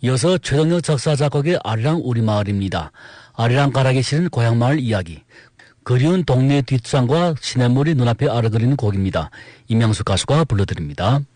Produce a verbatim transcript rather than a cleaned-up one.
이어서 최동혁 작사 작곡의 아리랑 우리마을입니다. 아리랑 가락에 실은 고향마을 이야기. 그리운 동네 뒷산과 시냇물이 눈앞에 아르거리는 곡입니다. 임양수 가수가 불러드립니다.